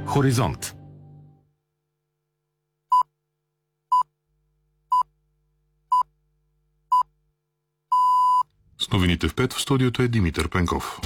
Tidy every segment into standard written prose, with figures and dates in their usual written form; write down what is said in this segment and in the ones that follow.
Хоризонт. С новините в 5 в студиото е Димитър Пенков.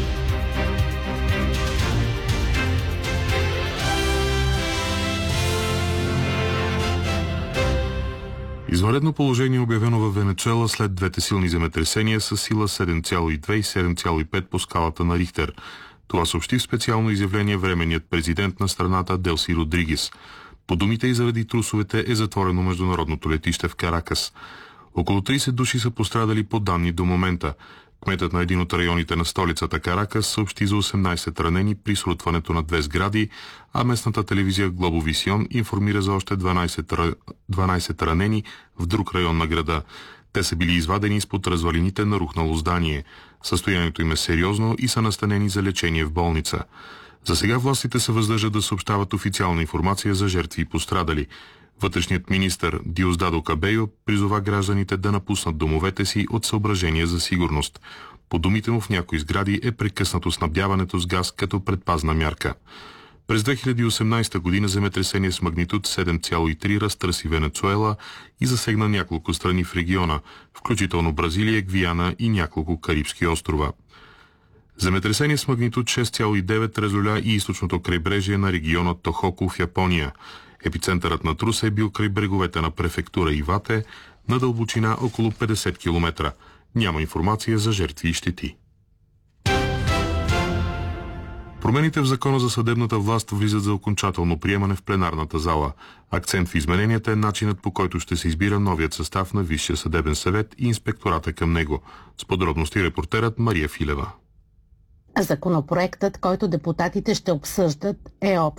Извънредно положение е обявено във Венецуела след двете силни земетресения с сила 7,2 и 7,5 по скалата на Рихтер. Това съобщи в специално изявление временният президент на страната Делси Родригес. По думите и заради трусовете е затворено международното летище в Каракас. Около 30 души са пострадали по данни до момента. Кметът на един от районите на столицата Каракас съобщи за 18 ранени при срутването на две сгради, а местната телевизия Глобовисион информира за още 12 ранени в друг район на града. Те са били извадени изпод развалините на рухнало здание. Състоянието им е сериозно и са настанени за лечение в болница. За сега властите се въздържат да съобщават официална информация за жертви и пострадали. Вътрешният министър Диосдадо Кабейо призова гражданите да напуснат домовете си от съображения за сигурност. По думите му в някои сгради е прекъснато снабдяването с газ като предпазна мярка. През 2018 година земетресение с магнитуд 7,3 разтърси Венецуела и засегна няколко страни в региона, включително Бразилия, Гвиана и няколко Карибски острова. Земетресение с магнитуд 6,9 разоля и източното крайбрежие на региона Тохоку в Япония. Епицентърът на труса е бил край бреговете на префектура Ивате на дълбочина около 50 км. Няма информация за жертви и щети. Промените в закона за съдебната власт влизат за окончателно приемане в пленарната зала. Акцент в измененията е начинът, по който ще се избира новият състав на Висшия съдебен съвет и инспектората към него. С подробности репортерът Мария Филева. Законопроектът, който депутатите ще обсъждат, е общ.